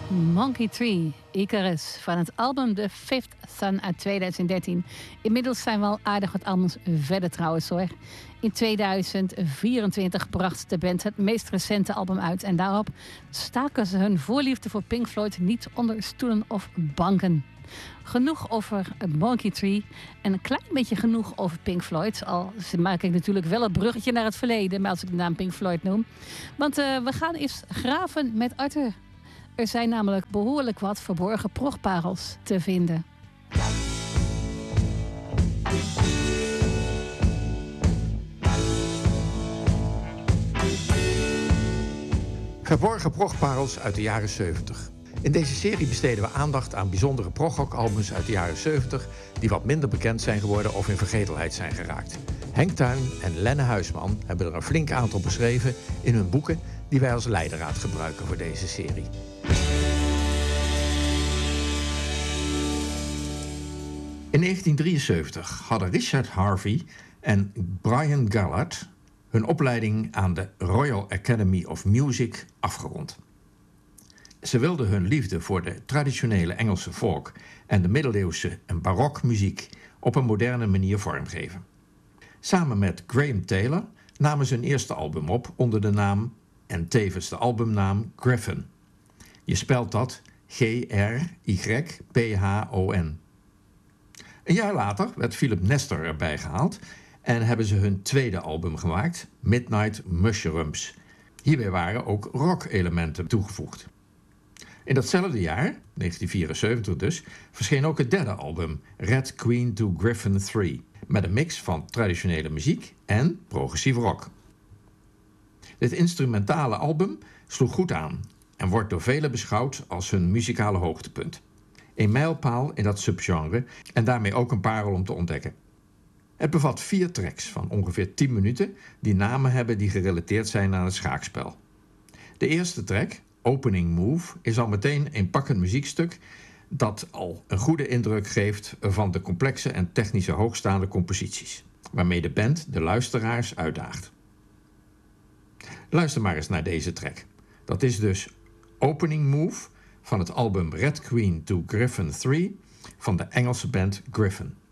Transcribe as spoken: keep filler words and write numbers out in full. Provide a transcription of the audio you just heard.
Monkey Tree, Icarus, van het album The Fifth Sun uit tweeduizend dertien. Inmiddels zijn we al aardig wat albums verder trouwens hoor. In tweeduizend vierentwintig bracht de band het meest recente album uit. En daarop staken ze hun voorliefde voor Pink Floyd niet onder stoelen of banken. Genoeg over Monkey Tree en een klein beetje genoeg over Pink Floyd. Al maak ik natuurlijk wel een bruggetje naar het verleden, maar als ik de naam Pink Floyd noem. Want uh, we gaan eens graven met Arthur. Er zijn namelijk behoorlijk wat verborgen progparels te vinden. Verborgen progparels uit de jaren zeventig. In deze serie besteden we aandacht aan bijzondere progrock-albums uit de jaren zeventig... die wat minder bekend zijn geworden of in vergetelheid zijn geraakt. Henk Tuin en Lenne Huisman hebben er een flink aantal beschreven in hun boeken... die wij als leidraad gebruiken voor deze serie. In negentien drieënzeventig hadden Richard Harvey en Brian Gallard hun opleiding aan de Royal Academy of Music afgerond. Ze wilden hun liefde voor de traditionele Engelse folk en de middeleeuwse en barokmuziek op een moderne manier vormgeven. Samen met Graham Taylor namen ze hun eerste album op onder de naam en tevens de albumnaam Griffin. Je spelt dat G R Y P H O N. Een jaar later werd Philip Nestor erbij gehaald en hebben ze hun tweede album gemaakt, Midnight Mushrooms. Hierbij waren ook rock-elementen toegevoegd. In datzelfde jaar, negentien vierenzeventig dus, verscheen ook het derde album, Red Queen to Griffin drie, met een mix van traditionele muziek en progressief rock. Dit instrumentale album sloeg goed aan en wordt door velen beschouwd als hun muzikale hoogtepunt. Een mijlpaal in dat subgenre en daarmee ook een parel om te ontdekken. Het bevat vier tracks van ongeveer tien minuten die namen hebben die gerelateerd zijn aan het schaakspel. De eerste track, Opening Move, is al meteen een pakkend muziekstuk dat al een goede indruk geeft van de complexe en technische hoogstaande composities, waarmee de band de luisteraars uitdaagt. Luister maar eens naar deze track. Dat is dus Opening Move van het album Red Queen to Griffin drie van de Engelse band Griffin.